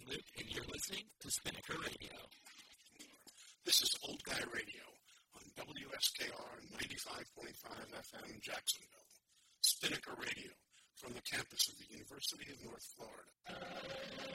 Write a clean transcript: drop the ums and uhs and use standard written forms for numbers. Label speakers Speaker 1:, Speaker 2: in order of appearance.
Speaker 1: Luke, and you're listening to Spinnaker Radio.
Speaker 2: This is Old Guy Radio on WSKR 95.5 FM Jacksonville. Spinnaker Radio from the campus of the University of North Florida.